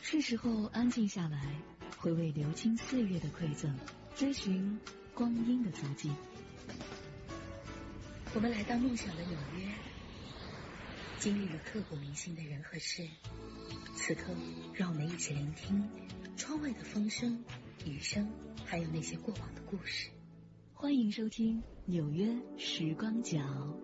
是时候安静下来，回味流金岁月的馈赠，追寻光阴的足迹。我们来到梦想的纽约，经历了刻骨铭心的人和事。此刻，让我们一起聆听窗外的风声、雨声，还有那些过往的故事。欢迎收听《纽约时光角》。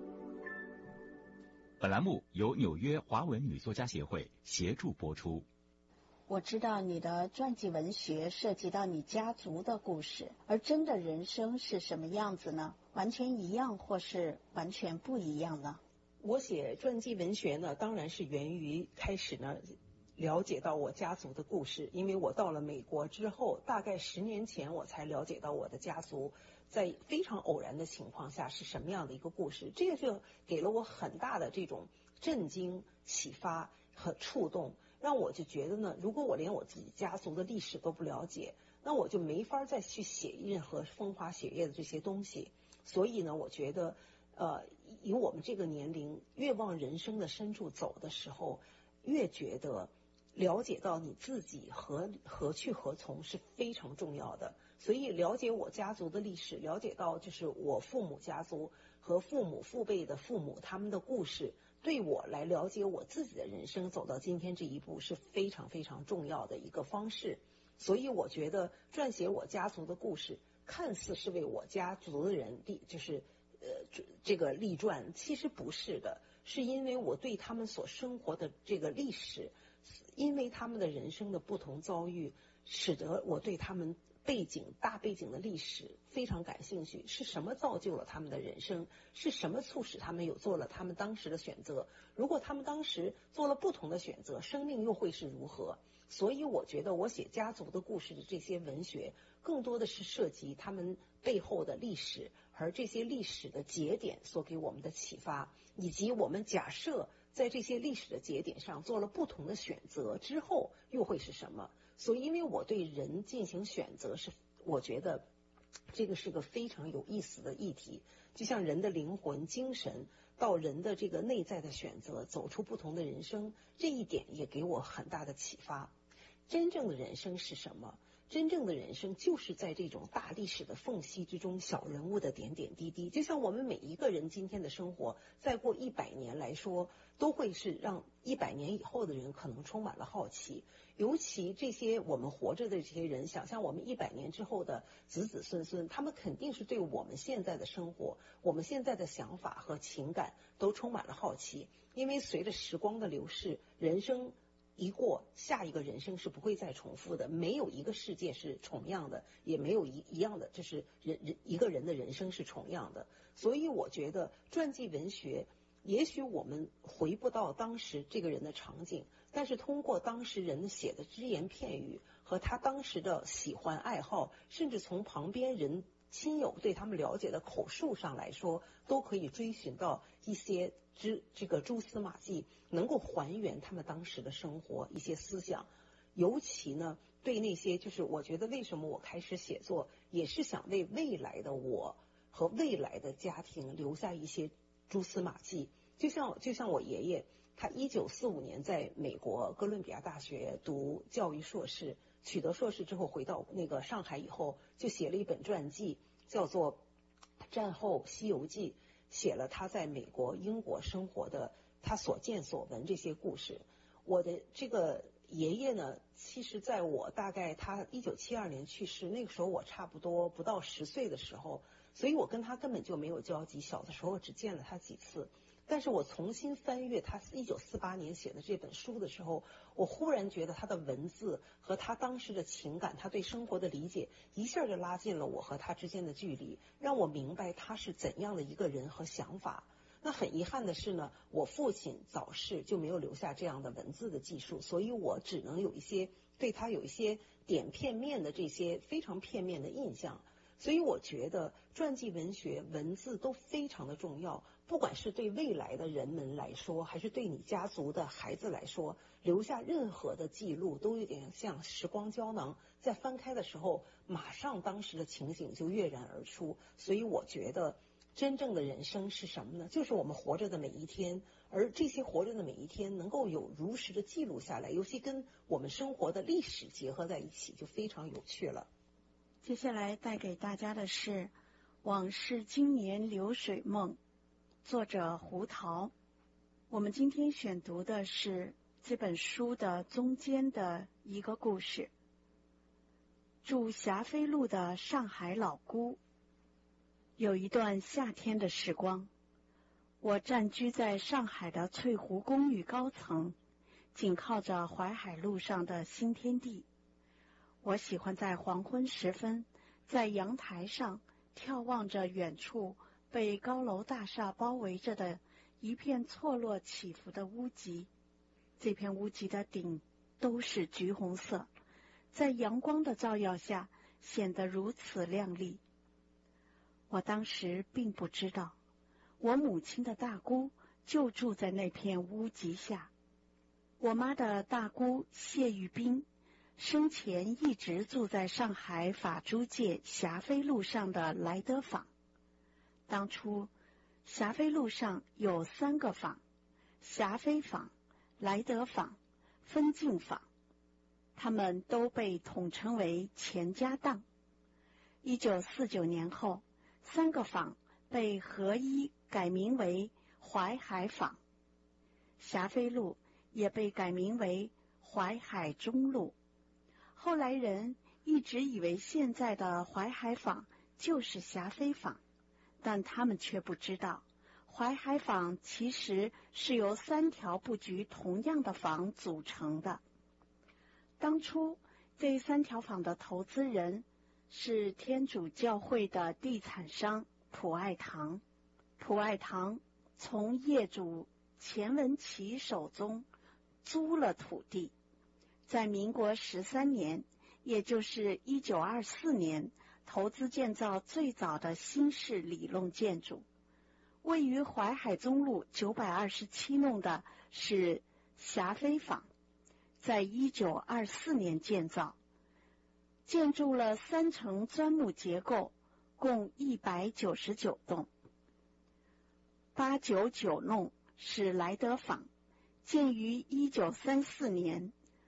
本栏目由纽约华文女作家协会协助播出。 我知道你的传记文学涉及到你家族的故事，而真的人生是什么样子呢？完全一样或是完全不一样呢？ 我写传记文学呢，当然是源于开始呢了解到我家族的故事，因为我到了美国之后，大概10年前我才了解到我的家族在非常偶然的情况下是什么样的一个故事，这个就给了我很大的这种震惊、启发和触动，让我就觉得呢，如果我连我自己家族的历史都不了解，那我就没法再去写任何风花雪月的这些东西。所以呢，我觉得以我们这个年龄越往人生的深处走的时候，越觉得了解到你自己何去何从是非常重要的。所以了解我家族的历史，了解到就是我父母家族和父母父辈的父母他们的故事，对我来了解我自己的人生走到今天这一步是非常非常重要的一个方式。所以我觉得撰写我家族的故事看似是为我家族的人这个立传，其实不是的，是因为我对他们所生活的这个历史，因为他们的人生的不同遭遇，使得我对他们大背景的历史非常感兴趣。是什么造就了他们的人生？是什么促使他们做了他们当时的选择？如果他们当时做了不同的选择，生命又会是如何？所以我觉得我写家族的故事的这些文学，更多的是涉及他们背后的历史，而这些历史的节点所给我们的启发，以及我们假设在这些历史的节点上做了不同的选择之后又会是什么。所以因为我对人进行选择，我觉得这个是个非常有意思的议题，就像人的灵魂、精神到人的这个内在的选择，走出不同的人生，这一点也给我很大的启发。真正的人生是什么？真正的人生就是在这种大历史的缝隙之中，小人物的点点滴滴。就像我们每一个人今天的生活，再过100年来说，都会是让100年以后的人可能充满了好奇。尤其这些我们活着的这些人，想象我们100年之后的子子孙孙，他们肯定是对我们现在的生活、我们现在的想法和情感都充满了好奇。因为随着时光的流逝，人生一过，下一个人生是不会再重复的，没有一个世界是重样的，也没有一样的，就是一个人的人生是重样的。所以我觉得传记文学，也许我们回不到当时这个人的场景，但是通过当时人写的只言片语和他当时的喜欢爱好，甚至从旁边人亲友对他们了解的口述上来说，都可以追寻到一些这个蛛丝马迹，能够还原他们当时的生活一些思想。尤其呢，对那些就是我觉得为什么我开始写作，也是想为未来的我和未来的家庭留下一些蛛丝马迹。就像我爷爷，他1945年在美国哥伦比亚大学读教育硕士，取得硕士之后回到那个上海以后，就写了一本传记，叫做《战后西游记》，写了他在美国、英国生活的他所见所闻这些故事。我的这个爷爷呢，其实在我大概他1972年去世，那个时候我差不多不到10岁的时候，所以我跟他根本就没有交集，小的时候只见了他几次。但是我重新翻阅他1948年写的这本书的时候，我忽然觉得他的文字和他当时的情感，他对生活的理解，一下就拉近了我和他之间的距离，让我明白他是怎样的一个人和想法。那很遗憾的是呢，我父亲早逝，就没有留下这样的文字的记述，所以我只能对他有一些点片面的这些非常片面的印象。所以我觉得传记文学文字都非常的重要，不管是对未来的人们来说，还是对你家族的孩子来说，留下任何的记录都有点像时光胶囊，在翻开的时候马上当时的情景就跃然而出。所以我觉得真正的人生是什么呢？就是我们活着的每一天，而这些活着的每一天能够有如实的记录下来，尤其跟我们生活的历史结合在一起，就非常有趣了。 接下来带给大家的是《往事经年流水梦》，作者胡桃。我们今天选读的是这本书的中间的一个故事。住霞飞路的上海老姑。有一段夏天的时光，我暂居在上海的翠湖公寓高层，紧靠着淮海路上的新天地。我喜欢在黄昏时分，在阳台上眺望着远处被高楼大厦包围着的一片错落起伏的屋脊。这片屋脊的顶都是橘红色，在阳光的照耀下显得如此亮丽。我当时并不知道，我母亲的大姑就住在那片屋脊下。我妈的大姑谢玉斌生前一直住在上海法租界霞飞路上的莱德坊。当初霞飞路上有3个坊：霞飞坊、莱德坊、分晋坊，他们都被统称为钱家档。1949年后，3个坊被合一改名为淮海坊，霞飞路也被改名为淮海中路。后来人一直以为现在的淮海坊就是霞飞坊，但他们却不知道，淮海坊其实是由3条布局同样的坊组成的。当初这3条坊的投资人是天主教会的地产商普爱堂。普爱堂从业主钱文琪手中租了土地，在民国13年，也就是1924年，投资建造最早的新式里弄建筑。位于淮海中路927弄的是霞飞坊，在1924年建造，建筑了3层砖木结构，共199栋。899弄是莱德坊，建于1934年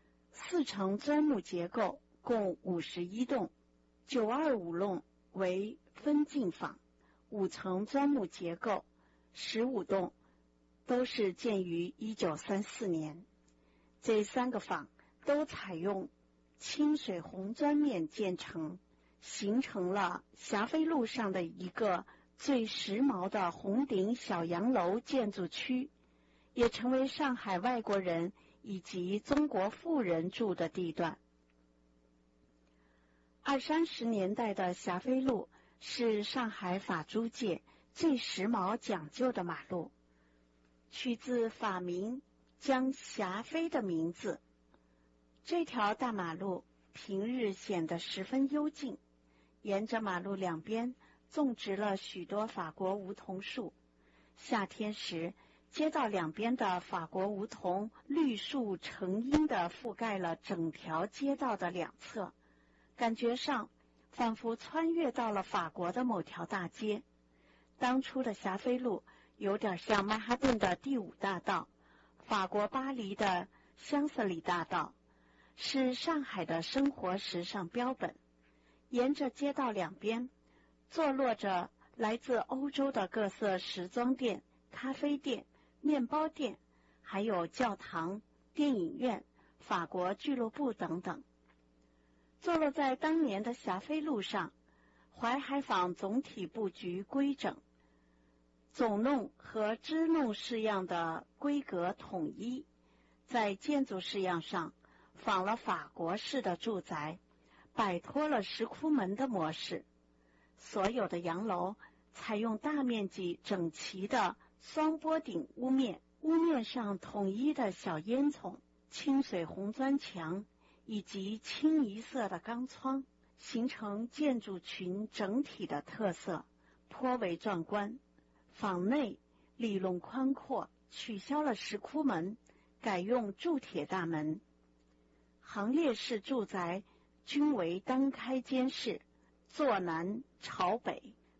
，4层砖木结构，共51栋。925弄为分晋坊，5层砖木结构，15栋，都是建于1934年。这3个坊都采用清水红砖面建成，形成了霞飞路上的一个最时髦的红顶小洋楼建筑区，也成为上海外国人以及中国富人住的地段。20-30年代的霞飞路是上海法租界最时髦讲究的马路，取自法名将霞飞的名字。这条大马路平日显得十分幽静，沿着马路两边种植了许多法国梧桐树。夏天时，街道两边的法国梧桐绿树成荫地覆盖了整条街道的两侧，感觉上仿佛穿越到了法国的某条大街。当初的霞飞路有点像曼哈顿的第5大道，法国巴黎的香榭里大道，是上海的生活时尚标本。沿着街道两边坐落着来自欧洲的各色时装店、咖啡店、面包店，还有教堂、电影院、法国俱乐部等等。坐落在当年的霞飞路上，淮海坊总体布局规整，总弄和支弄式样的规格统一，在建筑式样上仿了法国式的住宅，摆脱了石窟门的模式。所有的洋楼采用大面积整齐的双波顶屋面，屋面上统一的小烟囱、清水红砖墙以及清一色的钢窗，形成建筑群整体的特色，颇为壮观。坊内里弄宽阔，取消了石窟门，改用铸铁大门。行列式住宅均为单开间室，坐南朝北，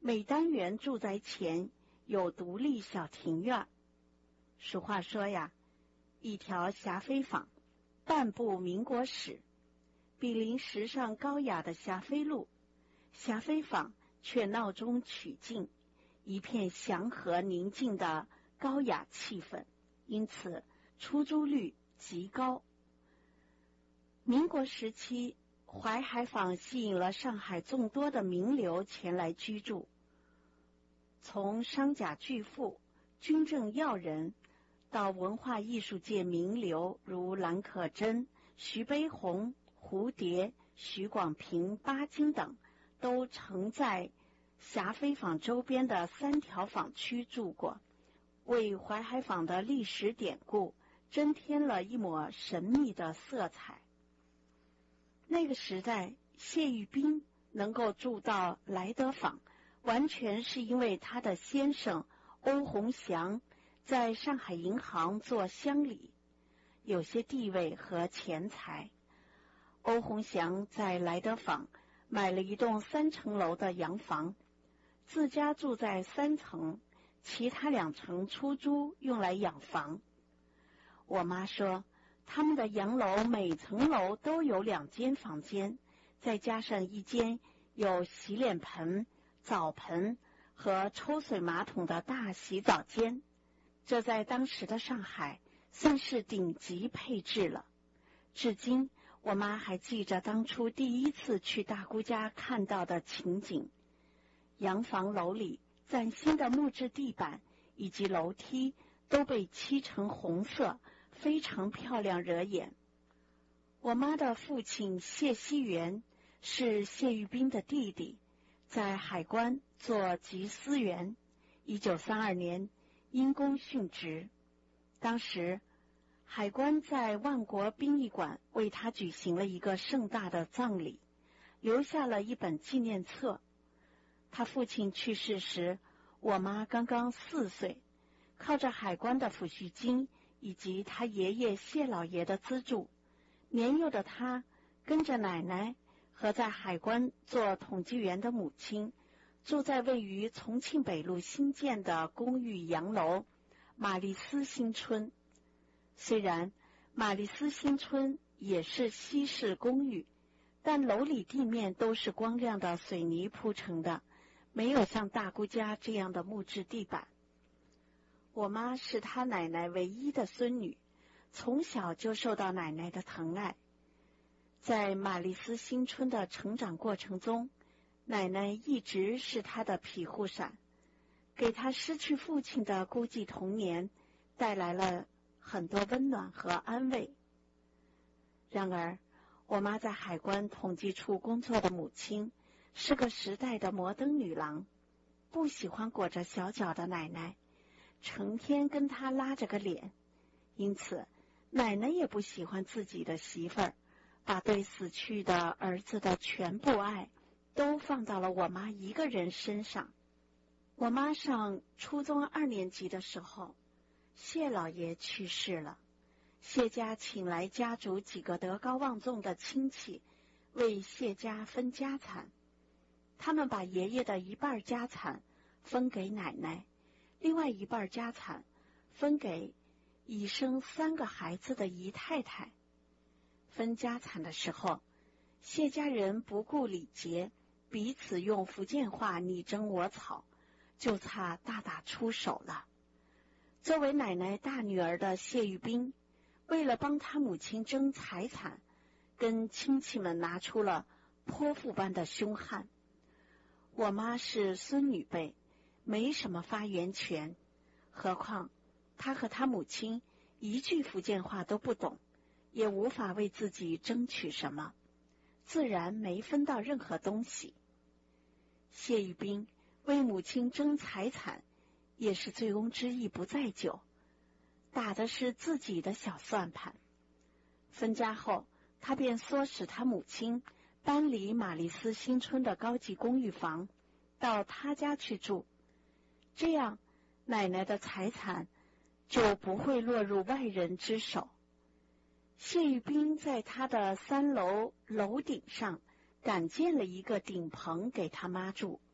每单元住宅前有独立小庭院。俗话说呀，一条霞飞坊，半部民国史，比邻时尚高雅的霞飞路，霞飞坊却闹中取静，一片祥和宁静的高雅气氛，因此出租率极高。民国时期，淮海坊吸引了上海众多的名流前来居住，从商贾巨富、军政要人到文化艺术界名流如兰可珍、徐悲鸿、蝴蝶、许广平、巴金等，都曾在霞飞坊周边的3条坊区住过，为淮海坊的历史典故增添了一抹神秘的色彩。那个时代，谢玉斌能够住到莱德坊，完全是因为他的先生欧鸿祥在上海银行做乡里，有些地位和钱财。欧鸿祥在莱德坊买了一栋3层楼的洋房，自家住在3层，其他2层出租用来养房。我妈说，他们的洋楼每层楼都有2间房间，再加上1间有洗脸盆、澡盆和抽水马桶的大洗澡间，这在当时的上海算是顶级配置了。至今我妈还记着当初第一次去大姑家看到的情景，洋房楼里崭新的木质地板以及楼梯都被漆成红色，非常漂亮惹眼。我妈的父亲谢希元是谢玉斌的弟弟，在海关做缉私员，1932年因公殉职。当时海关在万国殡仪馆为他举行了一个盛大的葬礼，留下了一本纪念册。他父亲去世时，我妈刚刚4岁，靠着海关的抚恤金以及他爷爷谢老爷的资助，年幼的他跟着奶奶和在海关做统计员的母亲，住在位于重庆北路新建的公寓洋楼玛丽斯新村。虽然玛丽斯新村也是西式公寓，但楼里地面都是光亮的水泥铺成的，没有像大姑家这样的木质地板。我妈是她奶奶唯一的孙女，从小就受到奶奶的疼爱。在玛丽斯新村的成长过程中，奶奶一直是她的庇护伞，给她失去父亲的孤寂童年带来了很多温暖和安慰。然而，我妈在海关统计处工作的母亲是个时代的摩登女郎，不喜欢裹着小脚的奶奶，成天跟她拉着个脸，因此奶奶也不喜欢自己的媳妇儿，把对死去的儿子的全部爱都放到了我妈一个人身上。我妈上初中2年级的时候，谢老爷去世了，谢家请来家族几个德高望重的亲戚为谢家分家产，他们把爷爷的一半家产分给奶奶，另外一半家产分给已生3个孩子的姨太太。分家产的时候，谢家人不顾礼节，彼此用福建话你争我吵，就差大打出手了。作为奶奶大女儿的谢玉斌，为了帮他母亲争财产，跟亲戚们拿出了泼妇般的凶悍。我妈是孙女辈，没什么发言权，何况她和她母亲一句福建话都不懂，也无法为自己争取什么，自然没分到任何东西。谢玉斌为母亲争财产，也是醉翁之意不在酒，打的是自己的小算盘。分家后，他便唆使他母亲搬离玛丽斯新村的高级公寓房，到他家去住，这样奶奶的财产就不会落入外人之手。谢玉斌在他的3楼楼顶上赶建了一个顶棚给他妈住，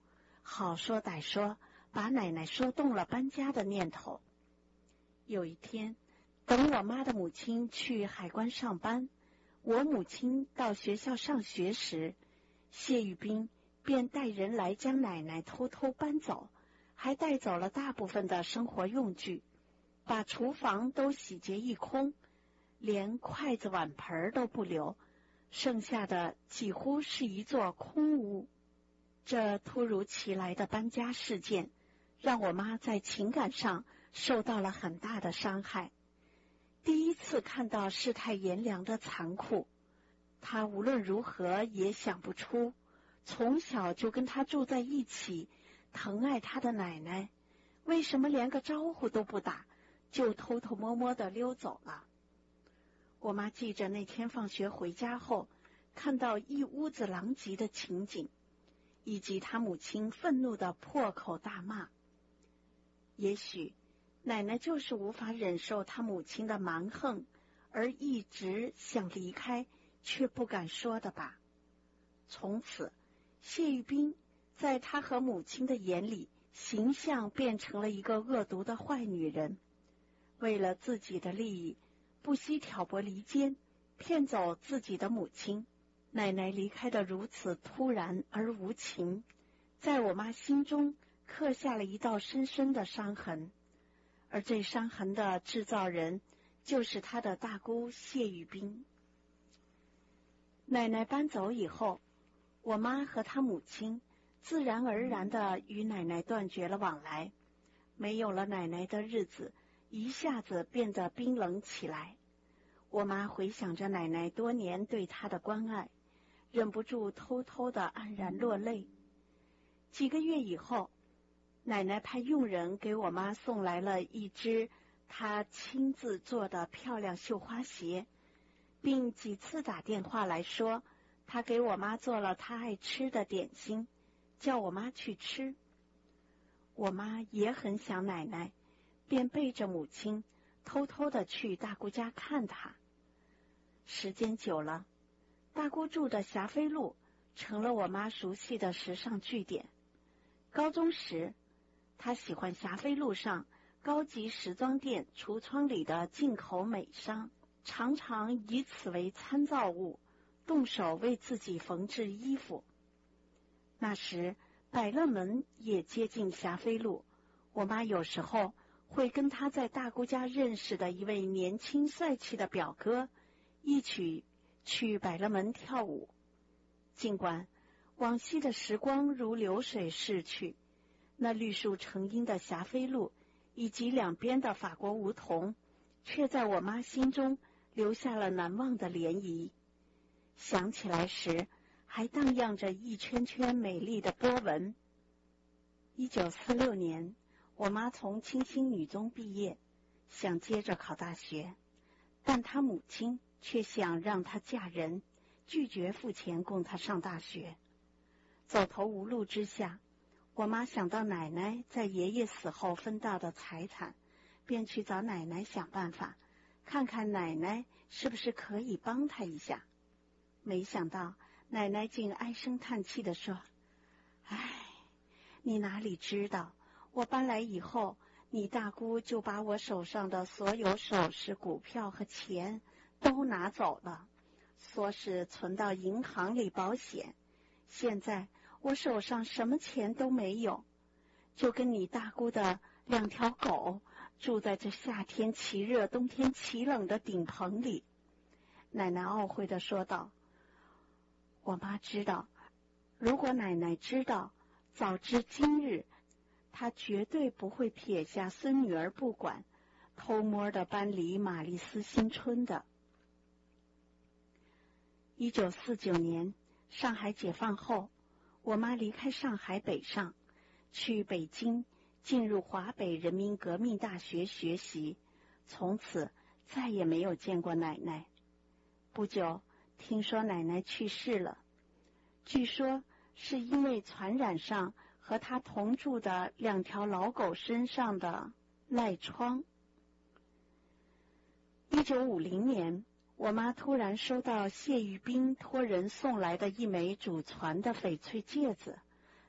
好说歹说，把奶奶说动了搬家的念头。有一天，等我妈的母亲去海关上班，我母亲到学校上学时，谢玉斌便带人来将奶奶偷偷搬走，还带走了大部分的生活用具，把厨房都洗劫一空，连筷子碗盆都不留，剩下的几乎是一座空屋。这突如其来的搬家事件，让我妈在情感上受到了很大的伤害。第一次看到世态炎凉的残酷，她无论如何也想不出，从小就跟她住在一起，疼爱她的奶奶，为什么连个招呼都不打，就偷偷摸摸地溜走了。我妈记着那天放学回家后，看到一屋子狼藉的情景，以及她母亲愤怒的破口大骂。也许奶奶就是无法忍受她母亲的蛮横，而一直想离开却不敢说的吧。从此，谢玉斌在她和母亲的眼里，形象变成了一个恶毒的坏女人，为了自己的利益，不惜挑拨离间，骗走自己的母亲。奶奶离开的如此突然而无情，在我妈心中刻下了一道深深的伤痕，而这伤痕的制造人就是她的大姑谢玉斌。奶奶搬走以后，我妈和她母亲自然而然地与奶奶断绝了往来，没有了奶奶的日子一下子变得冰冷起来。我妈回想着奶奶多年对她的关爱，忍不住偷偷地黯然落泪。几个月以后，奶奶派佣人给我妈送来了一只她亲自做的漂亮绣花鞋，并几次打电话来说，她给我妈做了她爱吃的点心，叫我妈去吃。我妈也很想奶奶，便背着母亲偷偷地去大姑家看她。时间久了，大姑住的霞飞路成了我妈熟悉的时尚据点。高中时，她喜欢霞飞路上高级时装店橱窗里的进口美纱，常常以此为参照物，动手为自己缝制衣服。那时百乐门也接近霞飞路，我妈有时候会跟她在大姑家认识的一位年轻帅气的表哥一起去百乐门跳舞。尽管往昔的时光如流水逝去，那绿树成荫的霞飞路以及两边的法国梧桐，却在我妈心中留下了难忘的涟漪。想起来时，还荡漾着一圈圈美丽的波纹。1946年，我妈从清新女中毕业，想接着考大学，但她母亲却想让她嫁人，拒绝付钱供她上大学。走投无路之下，我妈想到奶奶在爷爷死后分到的财产，便去找奶奶想办法，看看奶奶是不是可以帮她一下。没想到奶奶竟唉声叹气地说：“唉，你哪里知道，我搬来以后，你大姑就把我手上的所有首饰、股票和钱都拿走了，说是存到银行里保险。现在我手上什么钱都没有，就跟你大姑的2条狗住在这夏天奇热、冬天奇冷的顶棚里。”奶奶懊悔地说道。我妈知道，如果奶奶知道，早知今日，她绝对不会撇下孙女儿不管，偷摸地搬离玛丽斯新村的。1949年，上海解放后，我妈离开上海北上，去北京进入华北人民革命大学学习，从此再也没有见过奶奶。不久，听说奶奶去世了，据说是因为传染上和她同住的2条老狗身上的赖疮。1950年，我妈突然收到谢玉斌托人送来的一枚祖传的翡翠戒指，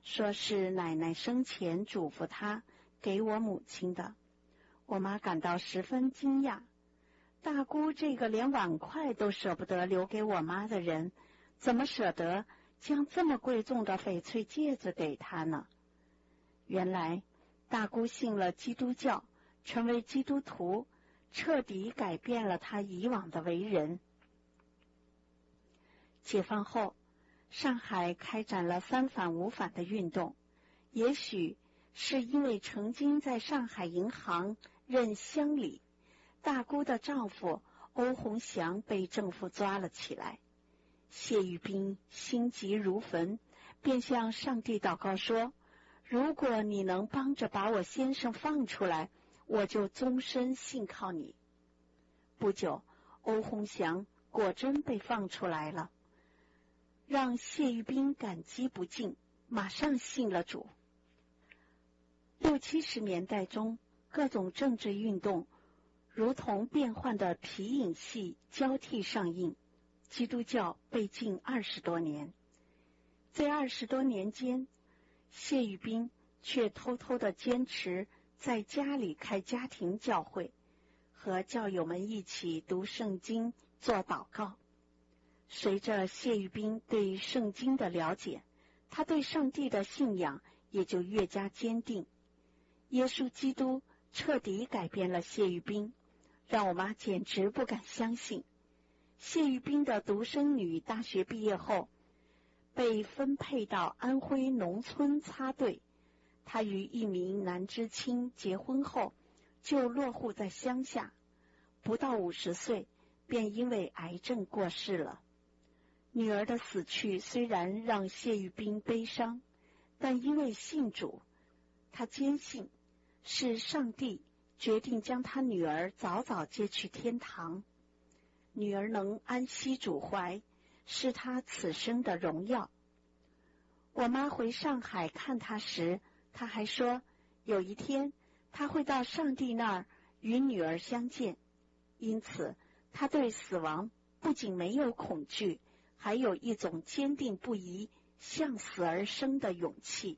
说是奶奶生前嘱咐她给我母亲的。我妈感到十分惊讶，大姑这个连碗筷都舍不得留给我妈的人，怎么舍得将这么贵重的翡翠戒指给她呢？原来大姑信了基督教，成为基督徒，彻底改变了她以往的为人。解放后，上海开展了三反五反的运动，也许是因为曾经在上海银行任乡里，大姑的丈夫欧鸿祥被政府抓了起来。谢玉斌心急如焚，便向上帝祷告说，如果你能帮着把我先生放出来，我就终身信靠你。不久，欧鸿祥果真被放出来了，让谢玉斌感激不尽，马上信了主。60、70年代中，各种政治运动如同变幻的皮影戏交替上映，基督教被禁20多年。在20多年间，谢玉斌却偷偷地坚持在家里开家庭教会，和教友们一起读圣经做祷告。随着谢玉斌对圣经的了解，他对上帝的信仰也就越加坚定。耶稣基督彻底改变了谢玉斌，让我妈简直不敢相信。谢玉斌的独生女大学毕业后，被分配到安徽农村插队。她与一名男知青结婚后，就落户在乡下，不到50岁，便因为癌症过世了。女儿的死去虽然让谢玉斌悲伤，但因为信主，他坚信是上帝决定将他女儿早早接去天堂。女儿能安息主怀，是他此生的荣耀。我妈回上海看他时，他还说有一天他会到上帝那儿与女儿相见，因此他对死亡不仅没有恐惧，还有一种坚定不移向死而生的勇气。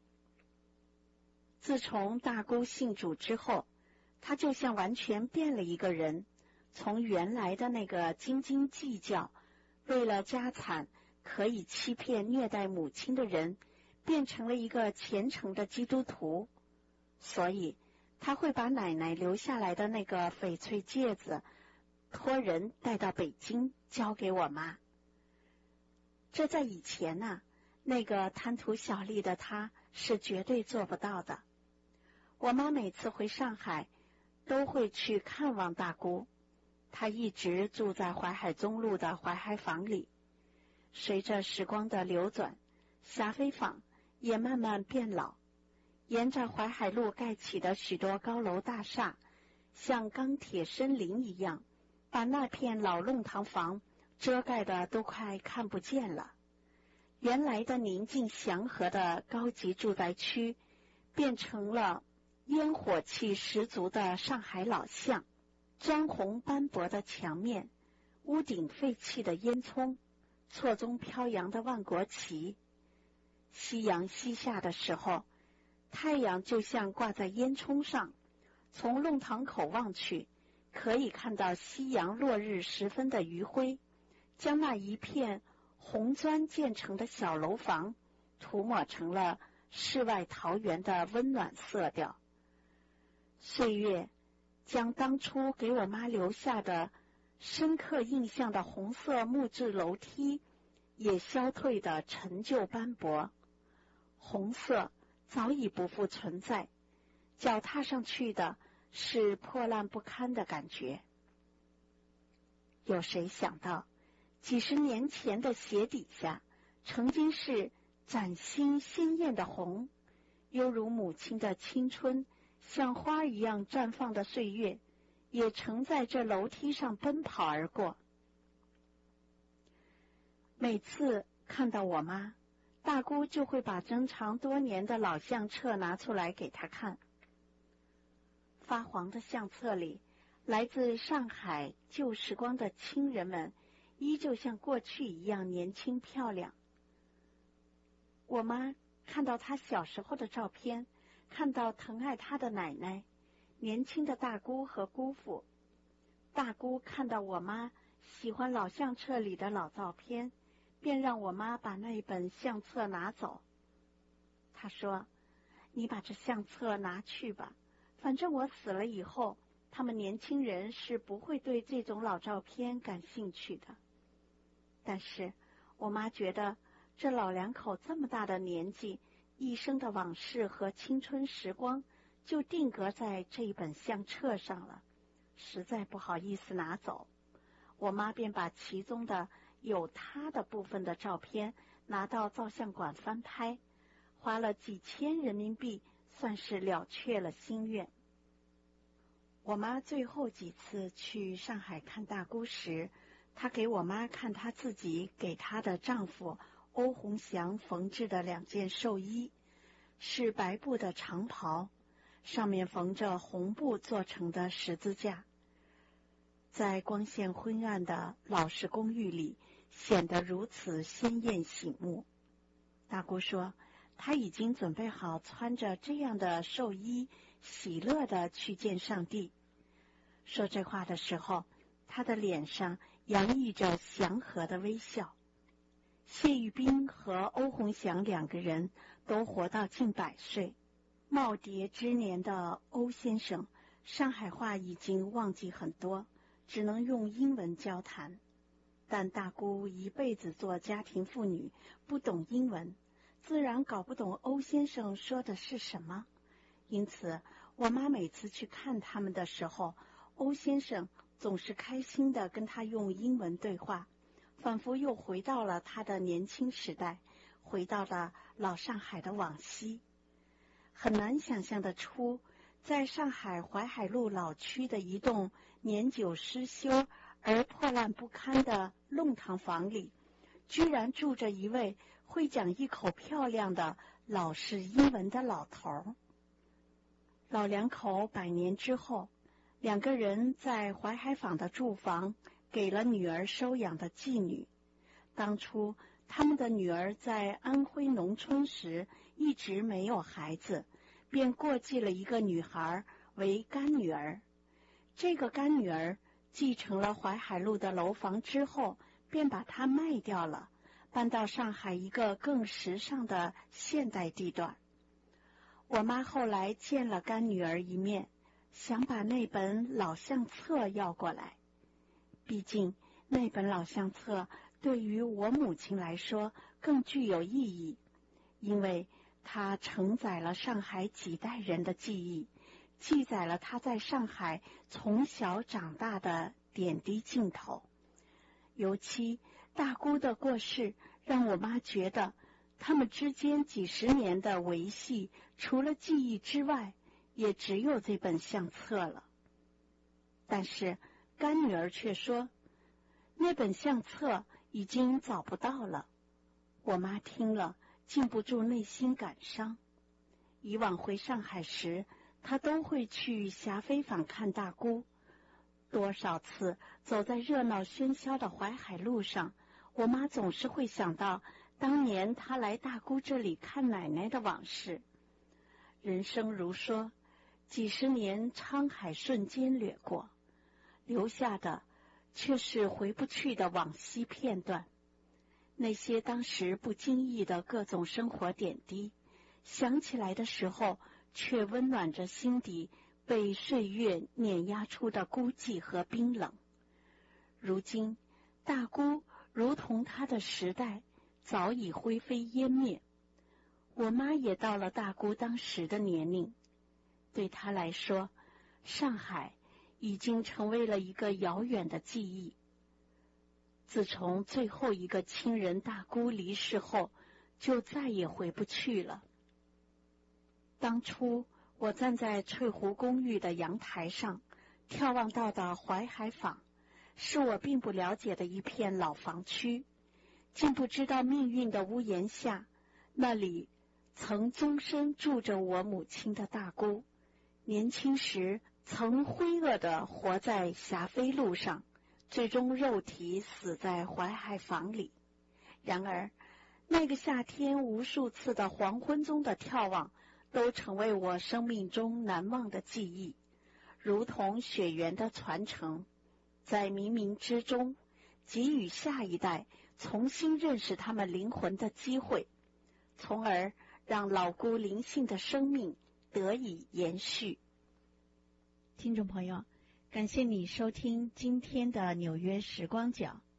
自从大姑信主之后，他就像完全变了一个人，从原来的那个斤斤计较，为了家产可以欺骗虐待母亲的人，变成了一个虔诚的基督徒。所以他会把奶奶留下来的那个翡翠戒指托人带到北京交给我妈。这在以前呢，那个贪图小利的他是绝对做不到的。我妈每次回上海都会去看望大姑，她一直住在淮海中路的淮海坊里。随着时光的流转，霞飞坊也慢慢变老，沿着淮海路盖起的许多高楼大厦，像钢铁森林一样，把那片老弄堂房遮盖的都快看不见了。原来的宁静祥和的高级住宅区，变成了烟火气十足的上海老巷，砖红斑驳的墙面，屋顶废弃的烟囱，错综飘扬的万国旗。夕阳西下的时候，太阳就像挂在烟囱上，从弄堂口望去，可以看到夕阳落日时分的余晖，将那一片红砖建成的小楼房涂抹成了世外桃源的温暖色调。岁月将当初给我妈留下的深刻印象的红色木质楼梯也消退的陈旧斑驳，红色早已不复存在，脚踏上去的是破烂不堪的感觉。有谁想到几十年前的鞋底下曾经是崭新鲜艳的红，犹如母亲的青春像花一样绽放的岁月，也曾在这楼梯上奔跑而过。每次看到我妈，大姑就会把珍藏多年的老相册拿出来给她看。发黄的相册里，来自上海旧时光的亲人们依旧像过去一样年轻漂亮。我妈看到他小时候的照片，看到疼爱他的奶奶、年轻的大姑和姑父。大姑看到我妈喜欢老相册里的老照片，便让我妈把那一本相册拿走。她说：“你把这相册拿去吧，反正我死了以后，他们年轻人是不会对这种老照片感兴趣的。”但是我妈觉得这老两口这么大的年纪，一生的往事和青春时光就定格在这一本相册上了，实在不好意思拿走。我妈便把其中的有她的部分的照片拿到照相馆翻拍，花了几千人民币，算是了却了心愿。我妈最后几次去上海看大姑时，她给我妈看她自己给她的丈夫欧鸿祥缝制的2件寿衣，是白布的长袍，上面缝着红布做成的十字架，在光线昏暗的老式公寓里显得如此鲜艳醒目。大姑说，她已经准备好穿着这样的寿衣，喜乐地去见上帝。说这话的时候，她的脸上洋溢着祥和的微笑。谢玉斌和欧鸿祥2个人都活到近100岁。耄耋之年的欧先生，上海话已经忘记很多，只能用英文交谈。但大姑一辈子做家庭妇女，不懂英文，自然搞不懂欧先生说的是什么。因此，我妈每次去看他们的时候，欧先生总是开心地跟他用英文对话，仿佛又回到了他的年轻时代，回到了老上海的往昔。很难想象得出，在上海淮海路老区的一栋年久失修而破烂不堪的弄堂房里，居然住着一位会讲一口漂亮的老式英文的老头。老两口100年之后，2个人在淮海坊的住房给了女儿收养的妓女。当初他们的女儿在安徽农村时一直没有孩子，便过继了一个女孩为干女儿。这个干女儿继承了淮海路的楼房之后，便把它卖掉了，搬到上海一个更时尚的现代地段。我妈后来见了干女儿一面，想把那本老相册要过来。毕竟那本老相册对于我母亲来说更具有意义，因为它承载了上海几代人的记忆，记载了她在上海从小长大的点滴镜头。尤其大姑的过世，让我妈觉得他们之间几10年的维系，除了记忆之外，也只有这本相册了。但是干女儿却说，那本相册已经找不到了。我妈听了，禁不住内心感伤。以往回上海时，她都会去霞飞坊看大姑。多少次走在热闹喧嚣的淮海路上，我妈总是会想到当年她来大姑这里看奶奶的往事。人生如梭，几10年沧海瞬间掠过，留下的却是回不去的往昔片段。那些当时不经意的各种生活点滴，想起来的时候，却温暖着心底被岁月碾压出的孤寂和冰冷。如今大姑如同她的时代早已灰飞烟灭，我妈也到了大姑当时的年龄。对她来说，上海已经成为了一个遥远的记忆。自从最后一个亲人大姑离世后，就再也回不去了。当初我站在翠湖公寓的阳台上，眺望到的淮海坊，是我并不了解的一片老房区。竟不知道命运的屋檐下，那里曾终身住着我母亲的大姑，年轻时曾灰恶地活在霞飞路上，最终肉体死在淮海坊里。然而那个夏天无数次的黄昏中的眺望，都成为我生命中难忘的记忆，如同血缘的传承，在冥冥之中给予下一代重新认识他们灵魂的机会，从而让老姑灵性的生命得以延续。听众朋友，感谢你收听今天的纽约时光角。